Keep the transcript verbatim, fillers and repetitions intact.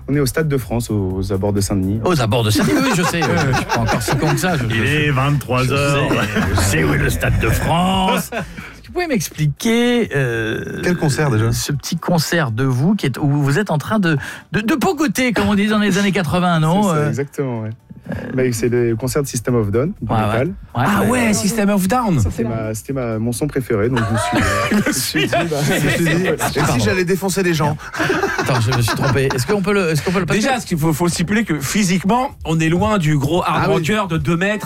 On est au Stade de France, aux, aux abords de Saint-Denis. Aux abords de Saint-Denis, oui, je sais. Euh, je suis pas encore si con que ça. Je, Il je, est vingt-trois heures. Je sais où est le Stade de France. Est-ce que vous pouvez m'expliquer euh, quel concert déjà ? Ce petit concert de vous qui est, où vous êtes en train de, de, de pogoter, comme on dit dans les années quatre-vingts, non ? C'est ça, euh... exactement, ouais. Bah, c'est le concert de System of Down dans Ouais, le ouais. métal. Ouais, Ah ouais. ouais, System of Down. C'était, ma, c'était ma, mon son préféré, donc je me suis, euh, je me suis dit, bah, Je me suis dit, et si j'allais défoncer les gens ? Attends, je me suis trompé. Est-ce qu'on peut le, est-ce qu'on peut le passer ? Déjà, ce qu'il faut, faut stipuler que physiquement, on est loin du gros hard Ah oui. rocker de deux mètres